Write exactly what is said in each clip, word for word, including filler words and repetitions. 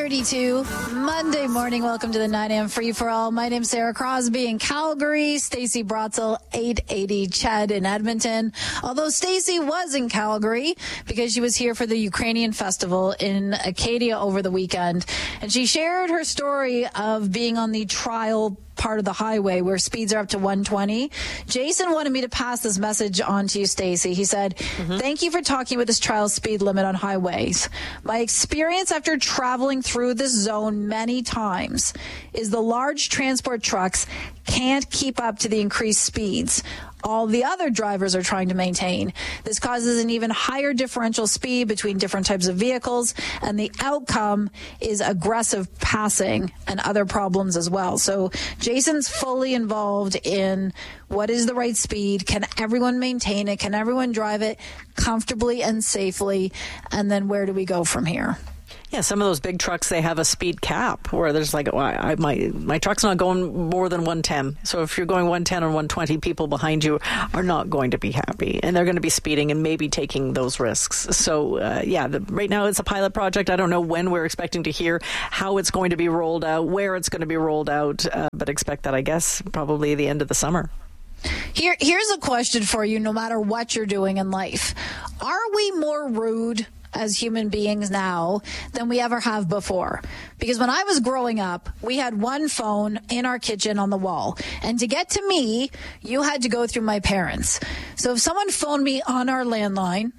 thirty-two, Monday morning. Welcome to the nine a.m. Free for All. My name's Sarah Crosby in Calgary. Stacey Brotzel, eight eighty Chad in Edmonton. Although Stacey was in Calgary because she was here for the Ukrainian festival in Acadia over the weekend. And she shared her story of being on the trial part of the highway where speeds are up to one twenty. Jason wanted me to pass this message on to you, Stacey. He said, mm-hmm. Thank you for talking about this trial speed limit on highways. My experience after traveling through this zone many times is the large transport trucks can't keep up to the increased speeds all the other drivers are trying to maintain. This causes an even higher differential speed between different types of vehicles, and the outcome is aggressive passing and other problems as well. So Jason's fully involved in what is the right speed, can everyone maintain it, can everyone drive it comfortably and safely, and then where do we go from here? Yeah, some of those big trucks, they have a speed cap where there's like, well, I, my my truck's not going more than one ten. So if you're going one ten or one twenty, people behind you are not going to be happy. And they're going to be speeding and maybe taking those risks. So, uh, yeah, the, right now it's a pilot project. I don't know when we're expecting to hear how it's going to be rolled out, where it's going to be rolled out, uh, but expect that, I guess, probably the end of the summer. Here, here's a question for you, no matter what you're doing in life. Are we more rude as human beings now than we ever have before? Because when I was growing up, we had one phone in our kitchen on the wall. And to get to me, you had to go through my parents. So if someone phoned me on our landline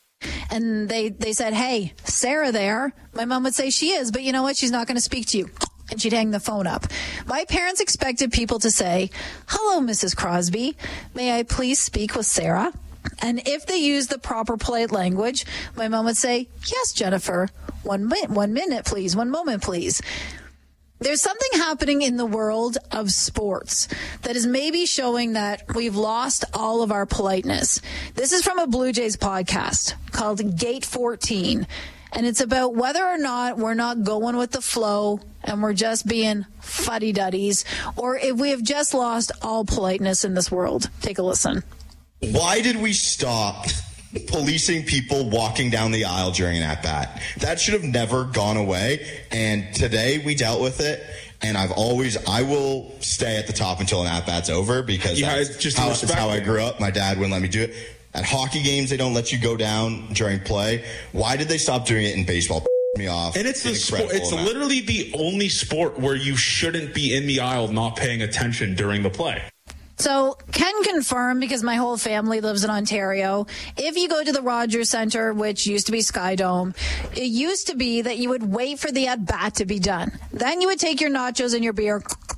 and they, they said, hey, Sarah there, my mom would say she is, but you know what? She's not going to speak to you. And she'd hang the phone up. My parents expected people to say, hello, Missus Crosby. May I please speak with Sarah? And if they use the proper polite language, my mom would say, yes, Jennifer, one minute, one minute, please, one moment, please. There's something happening in the world of sports that is maybe showing that we've lost all of our politeness. This is from a Blue Jays podcast called Gate fourteen. And it's about whether or not we're not going with the flow and we're just being fuddy-duddies, or if we have just lost all politeness in this world. Take a listen. Why did we stop policing people walking down the aisle during an at-bat? That should have never gone away, and today we dealt with it, and I've always, I will stay at the top until an at-bat's over, because yeah, that's, just how, that's how I grew up. My dad wouldn't let me do it. At hockey games, they don't let you go down during play. Why did they stop doing it in baseball? Me off. And it's the sport, it's amount. literally the only sport where you shouldn't be in the aisle not paying attention during the play. So can confirm, because my whole family lives in Ontario, if you go to the Rogers Centre, which used to be Sky Dome, it used to be that you would wait for the at-bat to be done. Then you would take your nachos and your beer,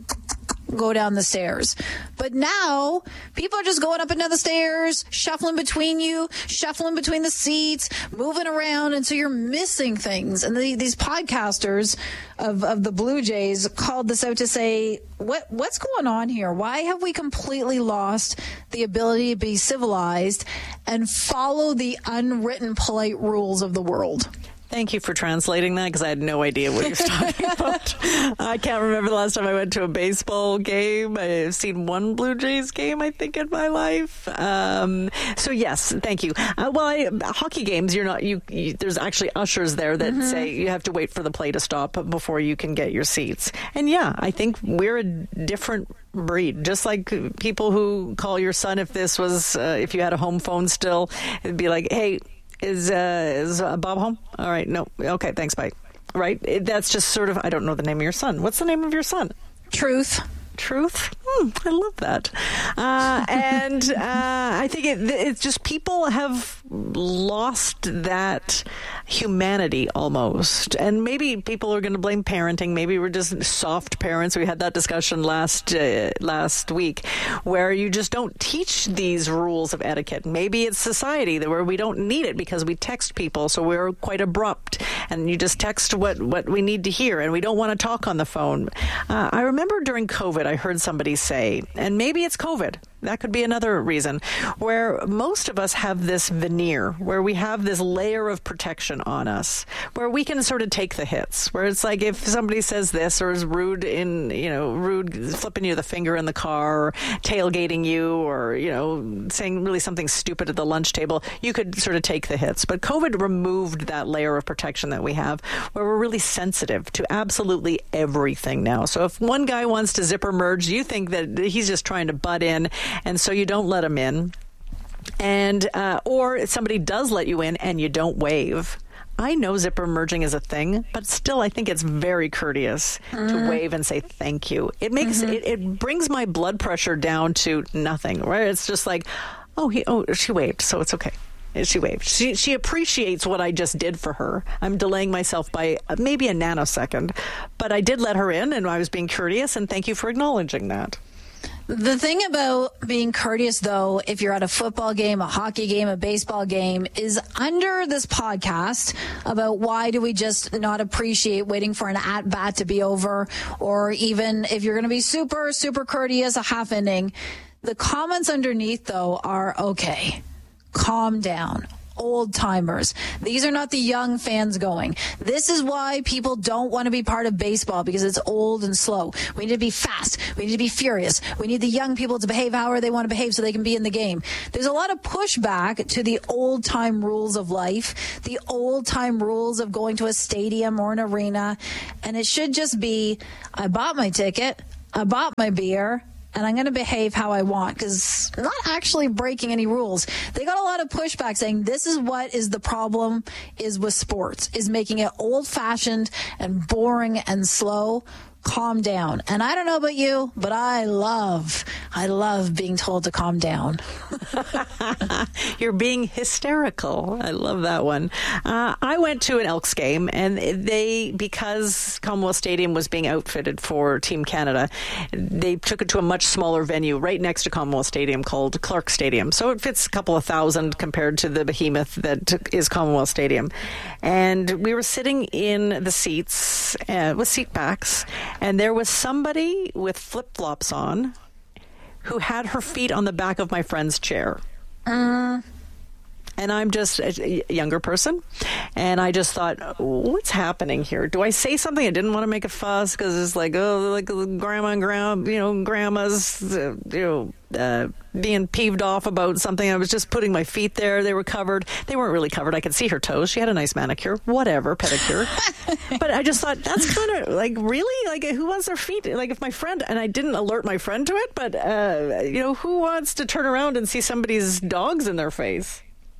go down the stairs. But now people are just going up and down the stairs, shuffling between you, shuffling between the seats, moving around, and so you're missing things. And the, these podcasters of, of the Blue Jays called this out to say, what what's going on here? Why have we completely lost the ability to be civilized and follow the unwritten polite rules of the world? Thank you for translating that, because I had no idea what he was talking about. I can't remember the last time I went to a baseball game. I've seen one Blue Jays game, I think, in my life. Um, so yes, thank you. Uh, well, I, hockey games, you're not. You, you there's actually ushers there that mm-hmm. say you have to wait for the play to stop before you can get your seats. And yeah, I think we're a different breed. Just like people who call your son, if this was, uh, if you had a home phone still, it'd be like, hey. Is uh, is uh, Bob home? All right. No. Okay. Thanks. Bye. Right. It, that's just sort of, I don't know the name of your son. What's the name of your son? Truth. Truth. Hmm, I love that. Uh, and uh, I think it, it's just people have lost that humanity almost. And maybe people are going to blame parenting. Maybe we're just soft parents. We had that discussion last uh, last week where you just don't teach these rules of etiquette. Maybe it's society where we don't need it because we text people, so we're quite abrupt. And you just text what, what we need to hear, and we don't want to talk on the phone. Uh, I remember during COVID, I heard somebody say, and maybe it's COVID, that could be another reason, where most of us have this veneer, where we have this layer of protection on us, where we can sort of take the hits, where it's like if somebody says this or is rude in, you know, rude, flipping you the finger in the car, or tailgating you, or, you know, saying really something stupid at the lunch table, you could sort of take the hits. But COVID removed that layer of protection that that we have, where we're really sensitive to absolutely everything now. So if one guy wants to zipper merge, you think that he's just trying to butt in, and so you don't let him in. And uh, or somebody does let you in and you don't wave. I know zipper merging is a thing, but still I think it's very courteous mm. to wave and say thank you. It makes mm-hmm. it, it brings my blood pressure down to nothing, right? It's just like, oh, he, oh, she waved, so it's okay. She waved. She, she appreciates what I just did for her. I'm delaying myself by maybe a nanosecond, but I did let her in, and I was being courteous, and thank you for acknowledging that. The thing about being courteous, though, if you're at a football game, a hockey game, a baseball game, is under this podcast about why do we just not appreciate waiting for an at-bat to be over, or even if you're going to be super, super courteous, a half inning. The comments underneath, though, are okay. Calm down. Old timers. These are not the young fans going. This is why people don't want to be part of baseball, because it's old and slow. We need to be fast. We need to be furious. We need the young people to behave however they want to behave so they can be in the game. There's a lot of pushback to the old time rules of life, the old time rules of going to a stadium or an arena. And it should just be, I bought my ticket, I bought my beer, and I'm going to behave how I want, because I'm not actually breaking any rules. They got a lot of pushback saying this is what is the problem is with sports, is making it old-fashioned and boring and slow. Calm down. And I don't know about you, but I love, I love being told to calm down. You're being hysterical. I love that one. Uh, I went to an Elks game, and they, because Commonwealth Stadium was being outfitted for Team Canada, they took it to a much smaller venue right next to Commonwealth Stadium called Clark Stadium. So it fits a couple of thousand compared to the behemoth that is Commonwealth Stadium. And we were sitting in the seats uh, with seat backs, and there was somebody with flip-flops on who had her feet on the back of my friend's chair. Uh. And I'm just a younger person, and I just thought, what's happening here? Do I say something? I didn't want to make a fuss, because it's like, oh, like grandma and grandma, you know, grandma's, uh, you know, uh, being peeved off about something. I was just putting my feet there. They were covered. They weren't really covered. I could see her toes. She had a nice manicure, whatever, pedicure. But I just thought, that's kind of like, really? Like, who wants their feet? Like, if my friend, and I didn't alert my friend to it, but, uh, you know, who wants to turn around and see somebody's dogs in their face?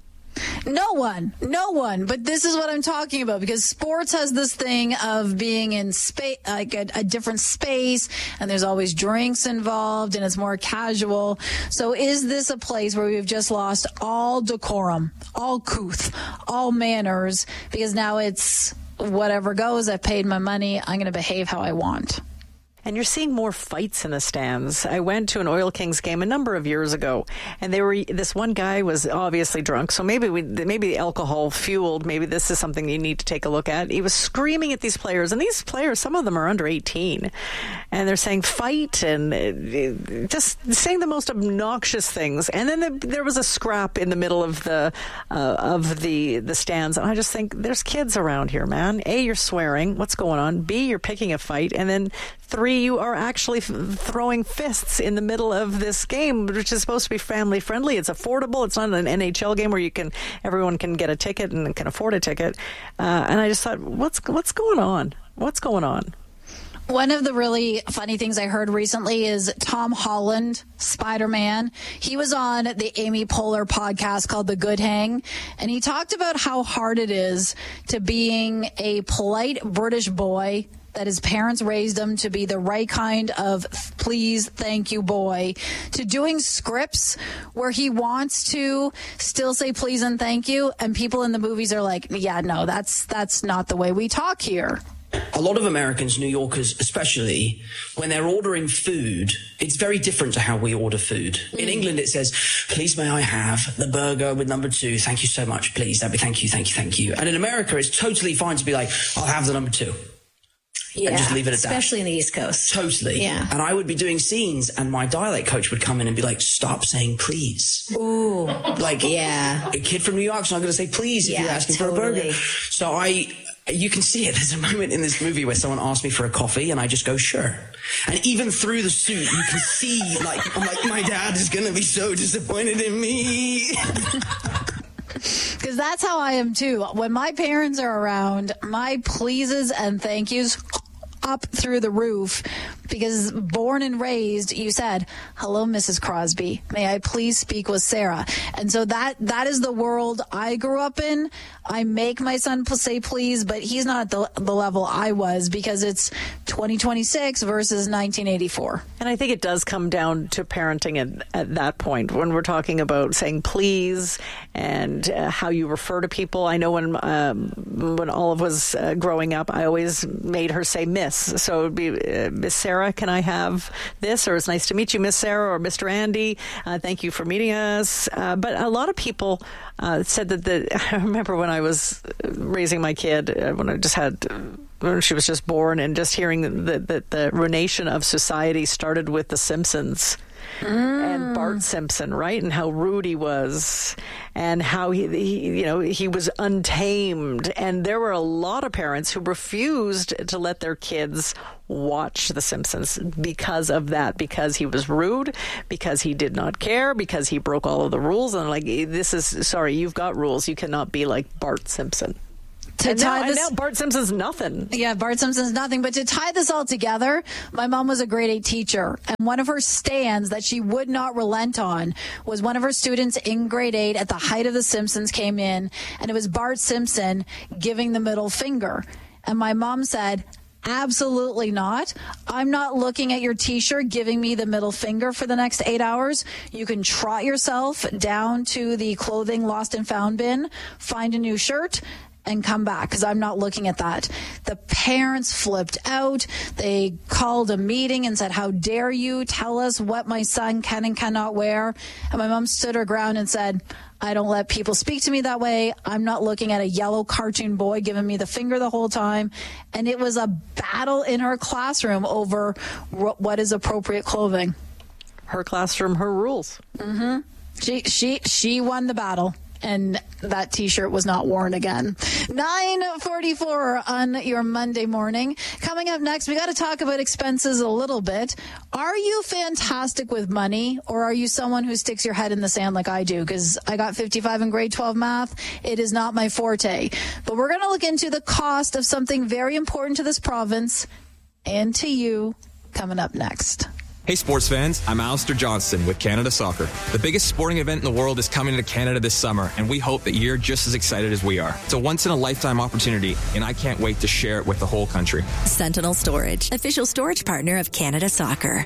No one, no one. But this is what I'm talking about, because sports has this thing of being in space, like a, a different space, and there's always drinks involved, and it's more casual. So is this a place where we've just lost all decorum, all couth, all manners, because now it's whatever goes, I've paid my money, I'm going to behave how I want? And you're seeing more fights in the stands. I went to an Oil Kings game a number of years ago, and they were. This one guy was obviously drunk, so maybe we, maybe the alcohol fueled. Maybe this is something you need to take a look at. He was screaming at these players, and these players, some of them are under eighteen, and they're saying fight and uh, just saying the most obnoxious things. And then the, there was a scrap in the middle of the uh, of the the stands, and I just think there's kids around here, man. A, you're swearing. What's going on? B, you're picking a fight, and then three, you are actually f- throwing fists in the middle of this game, which is supposed to be family friendly. It's affordable. It's not an N H L game where you can everyone can get a ticket and can afford a ticket. Uh, and I just thought, what's what's going on? What's going on? One of the really funny things I heard recently is Tom Holland, Spider-Man. He was on the Amy Poehler podcast called The Good Hang, and he talked about how hard it is to being a polite British boy that his parents raised him to be the right kind of please, thank you boy, to doing scripts where he wants to still say please and thank you, and people in the movies are like, yeah, no, that's that's not the way we talk here. A lot of Americans, New Yorkers especially, when they're ordering food, it's very different to how we order food. In England, it says, please may I have the burger with number two? Thank you so much, please. That'd be thank you, thank you, thank you. And in America, it's totally fine to be like, I'll have the number two. Yeah, and just leave it at that. Especially in the East Coast. Totally. Yeah. And I would be doing scenes, and my dialect coach would come in and be like, stop saying please. Ooh. Like, yeah. A kid from New York's not going to say please if yeah, you're asking totally. for a burger. So I... You can see it. There's a moment in this movie where someone asks me for a coffee and I just go, sure. And even through the suit, you can see, like, I'm like, my dad is going to be so disappointed in me. Because that's how I am too. When my parents are around, my pleases and thank yous up through the roof, because born and raised, you said, hello, Missus Crosby, may I please speak with Sarah? And so that that is the world I grew up in. I make my son say please, but he's not at the, the level I was, because it's twenty twenty-six versus nineteen eighty-four. And I think it does come down to parenting at, at that point, when we're talking about saying please and uh, how you refer to people. I know when um, when Olive was uh, growing up, I always made her say Miss. So it would be uh, Miss Sarah, can I have this? Or it's nice to meet you, Miss Sarah, or Mister Andy. Uh, thank you for meeting us. Uh, but a lot of people uh, said that the, I remember when I was raising my kid, uh, when I just had, when she was just born, and just hearing that the, the ruination of society started with The Simpsons. Mm. And Bart Simpson, right? And how rude he was, and how he, he, you know, he was untamed. And there were a lot of parents who refused to let their kids watch The Simpsons because of that, because he was rude, because he did not care, because he broke all of the rules. And like, this is, sorry, you've got rules. You cannot be like Bart Simpson. To and, tie now, this, and now Bart Simpson's nothing. Yeah, Bart Simpson's nothing. But to tie this all together, my mom was a grade eight teacher, and one of her stands that she would not relent on was one of her students in grade eight at the height of The Simpsons came in, and it was Bart Simpson giving the middle finger. And my mom said, absolutely not. I'm not looking at your T-shirt giving me the middle finger for the next eight hours. You can trot yourself down to the clothing lost and found bin, find a new shirt, and come back, because I'm not looking at that. The parents flipped out. They called a meeting and said, how dare you tell us what my son can and cannot wear? And my mom stood her ground and said, I don't let people speak to me that way. I'm not looking at a yellow cartoon boy giving me the finger the whole time. And it was a battle in her classroom over what is appropriate clothing. Her classroom, her rules. Mm-hmm. She, she, she won the battle. And that T-shirt was not worn again. nine forty-four on your Monday morning. Coming up next, we got to talk about expenses a little bit. Are you fantastic with money, or are you someone who sticks your head in the sand like I do? Because I got fifty-five in grade twelve math. It is not my forte. But we're going to look into the cost of something very important to this province and to you coming up next. Hey sports fans, I'm Alistair Johnston with Canada Soccer. The biggest sporting event in the world is coming to Canada this summer, and we hope that you're just as excited as we are. It's a once-in-a-lifetime opportunity, and I can't wait to share it with the whole country. Sentinel Storage, official storage partner of Canada Soccer.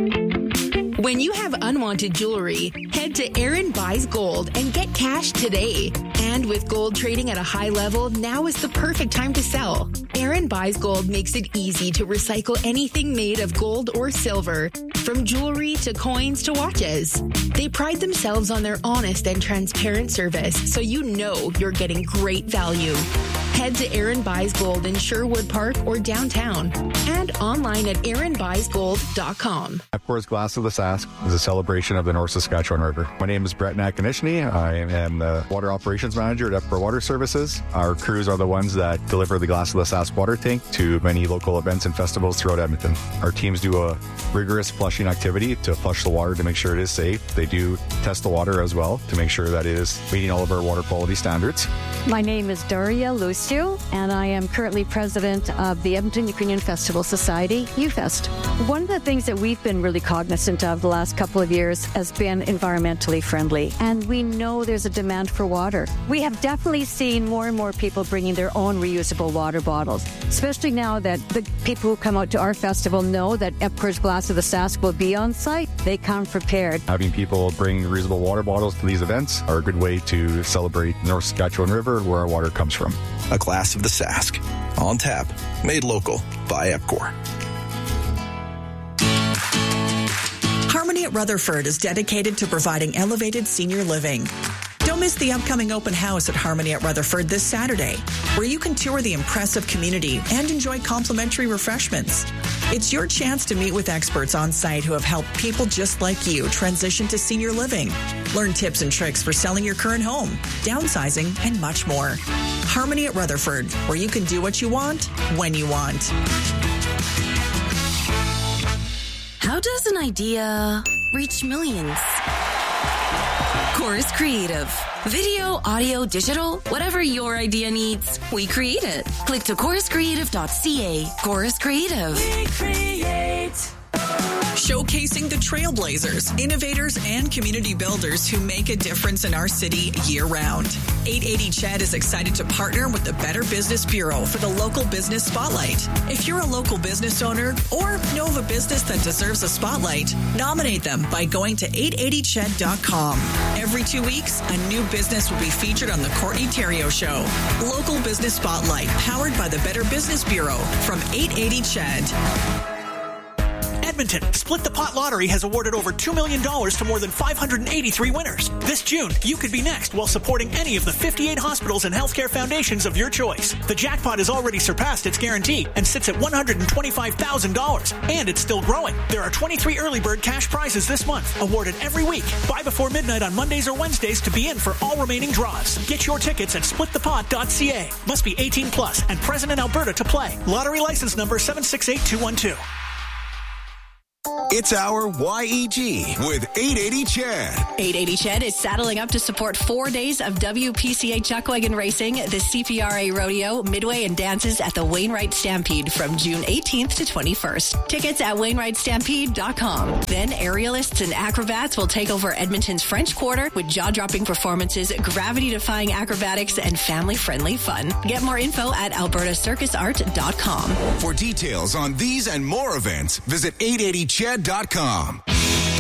When you have unwanted jewelry, head to Aaron Buys Gold and get cash today. And with gold trading at a high level, now is the perfect time to sell. Aaron Buys Gold makes it easy to recycle anything made of gold or silver, from jewelry to coins to watches. They pride themselves on their honest and transparent service, so you know you're getting great value. Head to Aaron Buys Gold in Sherwood Park or downtown, and online at aaron buys gold dot com. EPCOR's Glass of the Sask is a celebration of the North Saskatchewan River. My name is Brett Nakanishny. I am the Water Operations Manager at EPCOR Water Services. Our crews are the ones that deliver the Glass of the Sask water tank to many local events and festivals throughout Edmonton. Our teams do a rigorous flushing activity to flush the water to make sure it is safe. They do test the water as well to make sure that it is meeting all of our water quality standards. My name is Daria Lucio, and I am currently president of the Edmonton Ukrainian Festival Society, UFest. One of the things that we've been really cognizant of the last couple of years has been environmentally friendly, and we know there's a demand for water. We have definitely seen more and more people bringing their own reusable water bottles, especially now that the people who come out to our festival know that EPCOR's Glass of the Sask will be on site. They come prepared. Having people bring reusable water bottles to these events are a good way to celebrate the North Saskatchewan River, where our water comes from. A Glass of the Sask. On tap. Made local by EPCOR. Harmony at Rutherford is dedicated to providing elevated senior living. Don't miss the upcoming open house at Harmony at Rutherford this Saturday, where you can tour the impressive community and enjoy complimentary refreshments. It's your chance to meet with experts on site who have helped people just like you transition to senior living. Learn tips and tricks for selling your current home, downsizing, and much more. Harmony at Rutherford, where you can do what you want, when you want. How does an idea reach millions? Chorus Creative, Video, audio, digital, whatever your idea needs, we create it. Click to chorus creative dot c a. Chorus Creative. We create. Showcasing the trailblazers, innovators, and community builders who make a difference in our city year-round. eight eighty C H E D is excited to partner with the Better Business Bureau for the Local Business Spotlight. If you're a local business owner or know of a business that deserves a spotlight, nominate them by going to eight eighty C H E D dot com. Every two weeks, a new business will be featured on the Courtney Theriault Show. Local Business Spotlight, powered by the Better Business Bureau from eight eighty C H E D. Edmonton, Split the Pot Lottery has awarded over two million dollars to more than five hundred eighty-three winners. This June, you could be next while supporting any of the fifty-eight hospitals and healthcare foundations of your choice. The jackpot has already surpassed its guarantee and sits at one hundred twenty-five thousand dollars, and it's still growing. There are twenty-three early bird cash prizes this month, awarded every week. Buy before midnight on Mondays or Wednesdays to be in for all remaining draws. Get your tickets at split the pot dot c a. Must be eighteen plus and present in Alberta to play. Lottery license number seven six eight two one two. It's our Y E G with eight eighty C H E D. eight eighty C H E D is saddling up to support four days of W P C A Chuckwagon Racing, the C P R A Rodeo, Midway, and dances at the Wainwright Stampede from June eighteenth to twenty-first. Tickets at wainwright stampede dot com. Then aerialists and acrobats will take over Edmonton's French Quarter with jaw-dropping performances, gravity-defying acrobatics, and family-friendly fun. Get more info at alberta circus art dot com. For details on these and more events, visit eight eighty C H E D dot com.